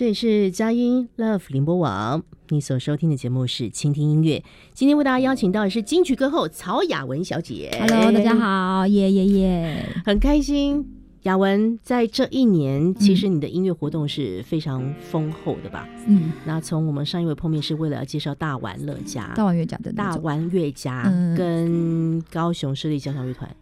这里是佳音 Love 联播网，你所收听的节目是倾听音乐。今天为大家邀请到的是金曲歌后曹雅雯小姐。 Hello， 大家好，耶耶耶， 很开心。雅雯在这一年，其实你的音乐活动是非常丰厚的吧？那从我们上一位碰面是为了要介绍大玩乐家、 大玩乐家的大玩乐家跟高雄市立交响乐团。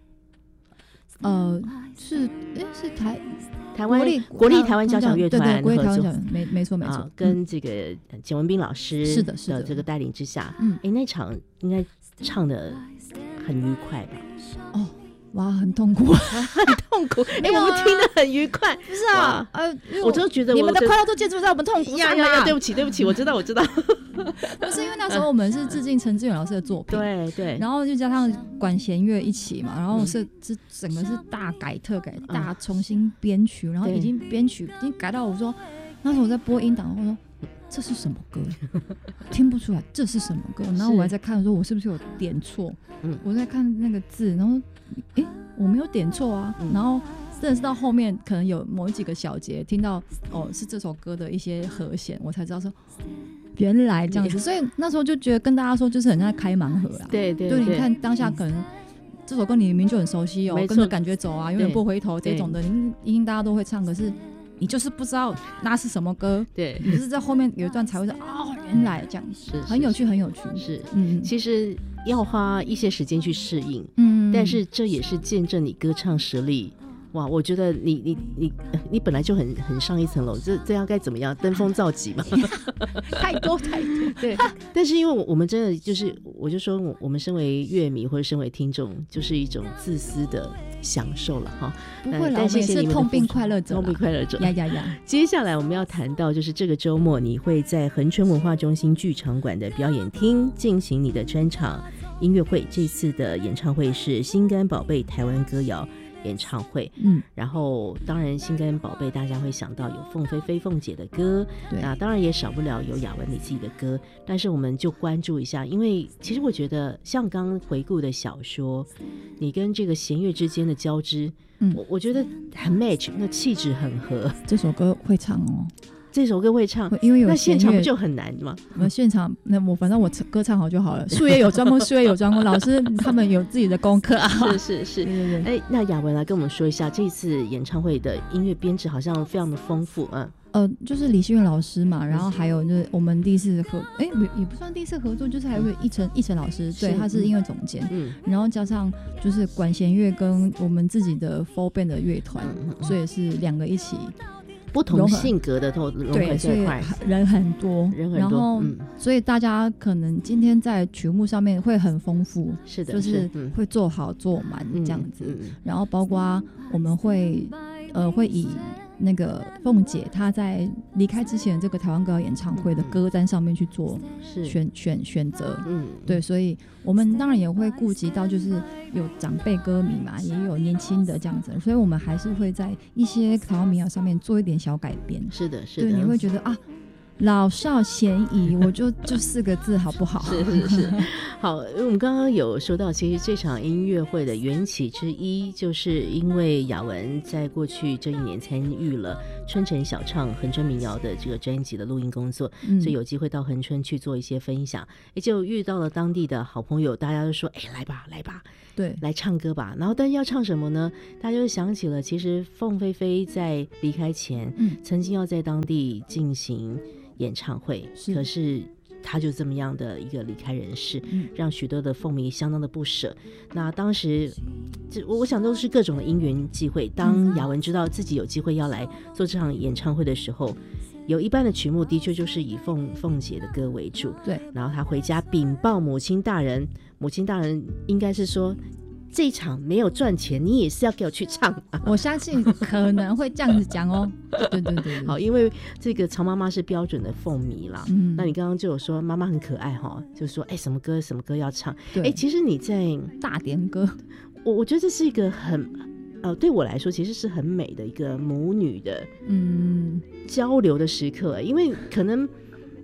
是台湾国立台湾交响乐团合作，没错跟这个简文彬老师是的这个带领之下，那场应该唱得很愉快吧？哦。 哇，很痛苦， 很痛苦。我们听得很愉快，不是啊？ 我就觉得你们的快乐都建筑在我们痛苦上啊！ 对不起，我知道。 不是因为那时候我们是致敬陈志远老师的作品， 对， 然后就加上管弦乐一起嘛，然后是整个是大改特改，大重新编曲，然后已经编曲已经改到我说，那时候我在播音档，我说这是什么歌？听不出来这是什么歌。然后我还在看说，我是不是有点错？我在看那个字，然后我没有点错啊。然后真的是到后面可能有某几个小节听到是这首歌的一些和弦，我才知道说原来这样子。所以那时候就觉得跟大家说，就是很像开盲盒啦。对，你看当下可能这首歌你明明就很熟悉跟着感觉走啊，永远不回头这种的，一定大家都会唱，可是你就是不知道那是什么歌，对，你就是在后面有一段才会说原来这样，是很有趣，很有趣，是， 其实要花一些时间去适应，但是这也是见证你歌唱实力。哇，我觉得你本来就很上一层楼，这样该怎么样登峰造极嘛？ 太多对。但是因为我们真的就是，我就说我们身为乐迷或者身为听众，就是一种自私的享受了哈。 不会啦，但谢谢你们的痛并快乐者， 痛并快乐者呀。 接下来我们要谈到就是这个周末你会在恒春文化中心剧场馆的表演厅进行你的专场音乐会。这次的演唱会是心肝宝贝台湾歌谣演唱会，然后当然心肝宝贝大家会想到有凤飞飞凤姐的歌，那当然也少不了有雅雯你自己的歌，但是我们就关注一下，因为其实我觉得像刚回顾的小说，你跟这个弦乐之间的交织，我觉得很 match， 那气质很合。 这首歌会唱哦， 这首歌会唱， 因为有那现场不就很难吗？ 现场反正我歌唱好就好了。术业有专攻，术业有专攻，老师他们有自己的功课啊。 是。那雅雯来跟我们说一下，这次演唱会的音乐编制好像非常的丰富就是李希元老师嘛，然后还有就是我们第一次也不算第一次合作，就是还有一成老师，对，他是音乐总监，然后加上就是管弦乐跟我们自己的 full band 的乐团，所以是两个一起。 不同性格的都融合这块， 人很多，然后所以大家可能今天在曲目上面会很丰富，是的，就是会做好做满这样子，然后包括我们会以那个凤姐她在离开之前这个台湾歌谣演唱会的歌单上面去做选择，对，所以我们当然也会顾及到就是有长辈歌迷嘛，也有年轻的这样子，所以我们还是会在一些台湾民谣上面做一点小改编。是的，对，你会觉得老少咸宜，我就4个字好不好？ 是好，我们刚刚有说到，其实这场音乐会的缘起之一，就是因为雅雯在过去这一年参与了春城小唱恒春民谣的这个专辑的录音工作，所以有机会到恒春去做一些分享，也就遇到了当地的好朋友，大家都说来吧，对，来唱歌吧。然后但要唱什么呢？大家就想起了，其实凤飞飞在离开前，曾经要在当地进行演唱会，可是他就这么样的一个离开人世，让许多的凤迷相当的不舍。那当时我想都是各种的因缘际会，当雅雯知道自己有机会要来做这场演唱会的时候，有一半的曲目的确就是以凤姐的歌为主，对，然后他回家禀报母亲大人应该是说这一场没有赚钱，你也是要给我去唱我相信可能会这样子讲哦。对， 好，因为这个曹妈妈是标准的凤迷啦，那你刚刚就有说妈妈很可爱就说什么歌要唱，其实你在大点歌， 我觉得这是一个很对我来说其实是很美的一个母女的交流的时刻，因为可能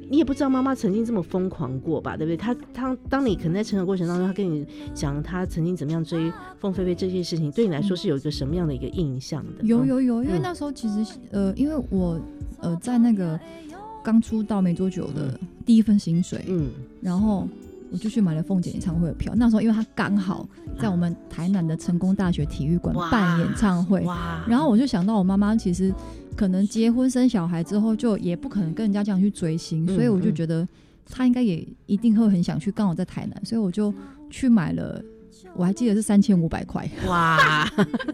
你也不知道妈妈曾经这么疯狂过吧，对不对？他当你可能在成长过程当中，他跟你讲他曾经怎么样追凤飞飞这些事情，对你来说是有一个什么样的一个印象的？ 有，因为那时候其实因为我在那个刚出道没多久的第一份薪水，然后我就去买了凤姐演唱会的票。那时候因为他刚好在我们台南的成功大学体育馆办演唱会，然后我就想到我妈妈其实可能结婚生小孩之后就也不可能跟人家这样去追星，所以我就觉得她应该也一定会很想去，刚好在台南，所以我就去买了，我还记得是3500块，哇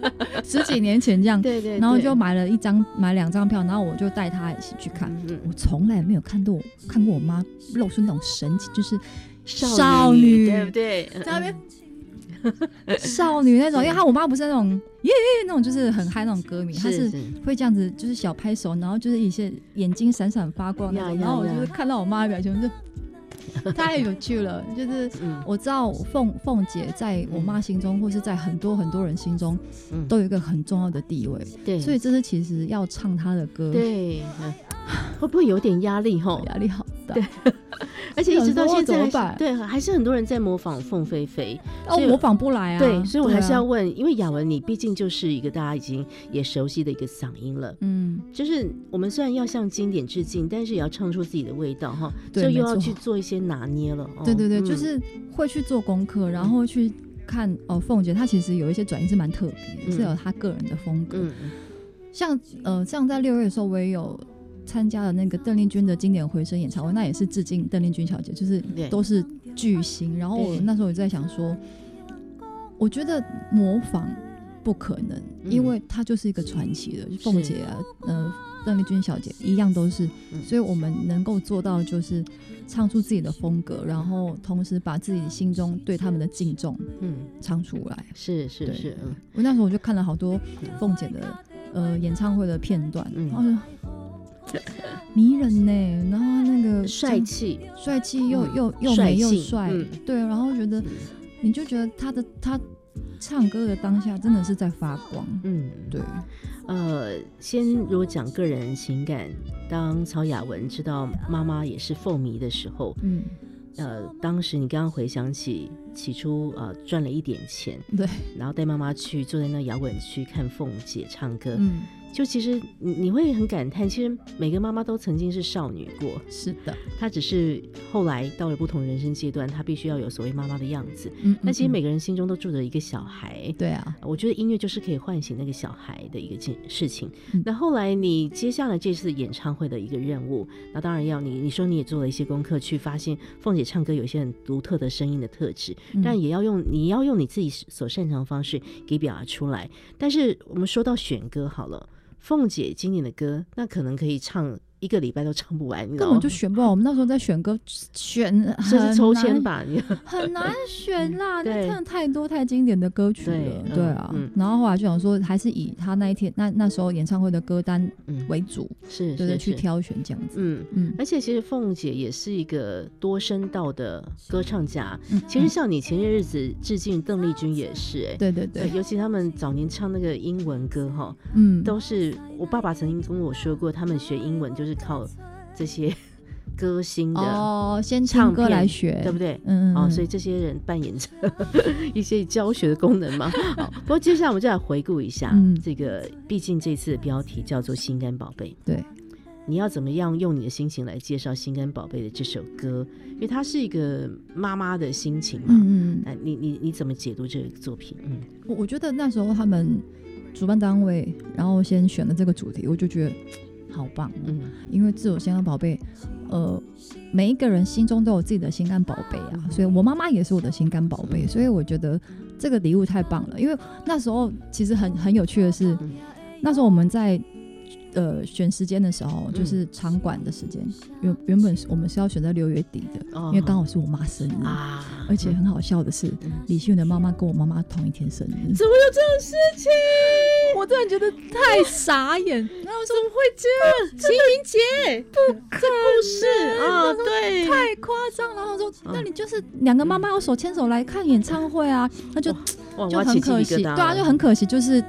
，10几年前这样，对，然后就买了2张票，然后我就带她一起去看。我从来没有看过我妈露出那种神情，就是少女， 对不对？ 在那边少女那种，因为我妈不是那种耶那种，就是很嗨那种歌迷，她是会这样子，就是小拍手，然后就是一些眼睛闪闪发光那种。然后我就是看到我妈的表情，就太有趣了。就是我知道凤姐在我妈心中，或是在很多很多人心中，都有一个很重要的地位。对，所以这是其实要唱她的歌，对， 会不会有点压力？压力好大。 对。而且一直到现在对，还是很多人在模仿凤飞飞， 模仿不来啊。 对，所以我还是要问，因为雅文你毕竟就是一个大家已经也熟悉的一个嗓音了，就是我们虽然要向经典致敬，但是也要唱出自己的味道哈，所以又要去做一些拿捏了。 对，就是会去做功课，然后去看凤姐她其实有一些转音是蛮特别的，是有她个人的风格。像在6月的时候，我也有参加了那个邓丽君的经典回声演唱会，那也是致敬邓丽君小姐，就是都是巨星。然后我那时候也在想说，我觉得模仿不可能，因为她就是一个传奇的凤姐啊，邓丽君小姐一样都是，所以我们能够做到就是唱出自己的风格，然后同时把自己心中对他们的敬重唱出来。 是， 我那时候我就看了好多凤姐的演唱会的片段，然后迷人呢，然后那个帅气又美又帅，对，然后你就觉得他唱歌的当下真的是在发光，对。 先如果讲个人情感，当曹雅文知道妈妈也是凤迷的时候，当时你刚刚回想起初赚了一点钱，对，然后带妈妈去坐在那摇滚区看凤姐唱歌，就其实你会很感叹，其实每个妈妈都曾经是少女过， 是的， 她只是后来到了不同人生阶段，她必须要有所谓妈妈的样子，但其实每个人心中都住着一个小孩， 对啊， 我觉得音乐就是可以唤醒那个小孩的一个事情。那后来你接下了这次演唱会的一个任务，那当然要你说你也做了一些功课，去发现凤姐唱歌有一些很独特的声音的特质，但也要你要用你自己所擅长的方式给表达出来。但是我们说到选歌好了，凤姐经典的歌，那可能可以唱1个礼拜都唱不完， 根本就选不完。我们那时候在选歌， 是抽签吧， 很难选啦。那真的太多太经典的歌曲了，对啊。然后后来就想说，还是以他那一天那时候演唱会的歌单为主，是去挑选这样子。 而且其实凤姐也是一个多声道的歌唱家。其实像你前些日子致敬邓丽君也是， 对， 尤其他们早年唱那个英文歌哈，都是我爸爸曾经跟我说过，他们学英文就是靠这些歌星的先唱歌来学， 对不对？所以这些人扮演着一些教学的功能嘛。不过接下来我们就来回顾一下这个，毕竟这次的标题叫做《心肝宝贝》， 对， 你要怎么样用你的心情来介绍《心肝宝贝》的这首歌？因为它是一个妈妈的心情嘛。你怎么解读这个作品？ 我觉得那时候他们主办单位，然后先选了这个主题，我就觉得好棒，因为自我心肝宝贝，每一个人心中都有自己的心肝宝贝啊，所以我妈妈也是我的心肝宝贝，所以我觉得这个礼物太棒了。因为那时候其实很有趣的是，那时候我们在选时间的时候，就是场馆的时间，原本我们是要选在6月底的，因为刚好是我妈生日而且很好笑的是，李秀的妈妈跟我妈妈同一天生日， 怎么有这种事情？ 我真的觉得太傻眼，然后怎么会这样？清明节不可能对， 太夸张。然后说，那你就是2个妈妈要手牵手来看演唱会啊，那就很可惜，对啊，就很可惜，就是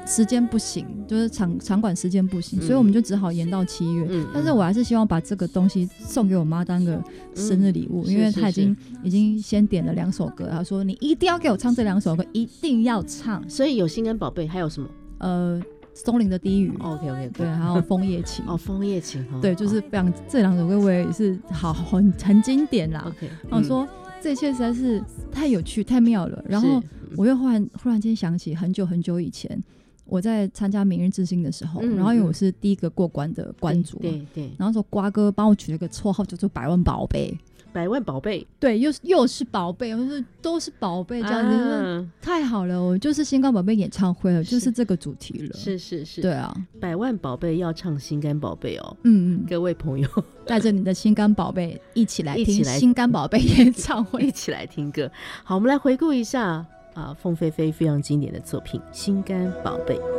时间不行，就是场馆时间不行，所以我们就只好延到7月。但是我还是希望把这个东西送给我妈当个生日礼物，因为她已经先点了2首歌，她说你一定要给我唱这2首歌，一定要唱。 所以有心肝宝贝，还有什么？ 松林的低语 ，OK， 对，还有枫叶情枫叶情， 对，就是非常这2首歌我也是很经典啦。 OK， 我说这一切实在是太有趣太妙了，然后我又忽然间想起很久很久以前我在参加明日之星的时候，然后因为我是第一个过关的关主， 对， 然后说瓜哥帮我取了个绰号叫做百万宝贝。 百万宝贝， 对，又是宝贝，都是宝贝，这样子，太好了！我就是心肝宝贝演唱会了，就是这个主题了。 是， 对啊， 百万宝贝要唱心肝宝贝哦。各位朋友， 带着你的心肝宝贝一起来听心肝宝贝演唱会， 一起来听歌。好，我们来回顾一下凤飞飞非常经典的作品《心肝宝贝》。